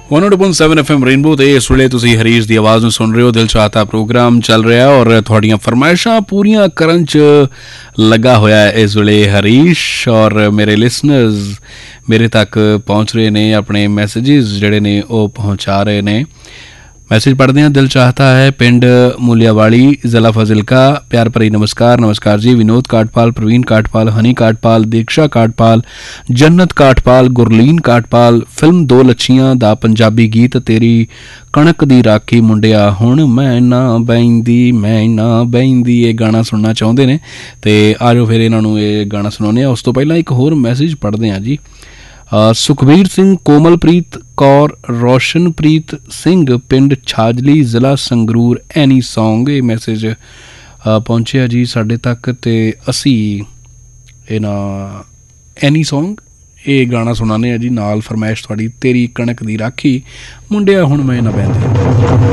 100.7 FM rainbow ਤੇ ਇਸ ਵੇਲੇ ਤੁਸੀਂ ਹਰੀਸ਼ ਦੀ ਆਵਾਜ਼ ਨੂੰ ਸੁਣ ਰਹੇ ਹੋ। ਦਿਲ ਚਾਹਤਾ ਪ੍ਰੋਗਰਾਮ ਚੱਲ ਰਿਹਾ ਔਰ ਤੁਹਾਡੀਆਂ ਫਰਮਾਇਸ਼ਾਂ ਪੂਰੀਆਂ ਕਰਨ 'ਚ ਲੱਗਾ ਹੋਇਆ ਹੈ ਇਸ ਵੇਲੇ ਹਰੀਸ਼। ਔਰ ਮੇਰੇ ਲਿਸਨਰਸ ਮੇਰੇ ਤੱਕ ਪਹੁੰਚ ਰਹੇ ਨੇ, ਆਪਣੇ ਮੈਸੇजेस ਜਿਹੜੇ ਨੇ ਉਹ ਪਹੁੰਚਾ ਰਹੇ ਨੇ। मैसेज पढ़ते हैं। दिल चाहता है पिंड मूलियावाड़ी ज़िला फाजिलका, प्यार भरी नमस्कार जी। विनोद काटपाल, प्रवीण काटपाल, हनी काटपाल, दीक्षा काटपाल, जन्नत काटपाल, गुरलीन काटपाल। फिल्म दो लच्छियां दा पंजाबी गीत तेरी कणक दी राखी मुंडिया हुण मैं ना बहिंदी ये गाना सुनना चाहते ने ते आ जाओ फिर इन्हों ये गाना सुनाने। उस तो पहला एक होर मैसेज पढ़ते हैं जी। सुखबीर सिंह, कोमलप्रीत कौर, रोशनप्रीत सिंह पिंड छाजली ज़िला संगरूर, एनी सॉन्ग। ये मैसेज पहुँचे जी साढ़े तक ते असी एनी सॉन्ग ये गाना सुनाने जी। नाल फरमाइश थोड़ी तेरी कणक दी राखी मुंडिया हुण मैं ना बहिंदी।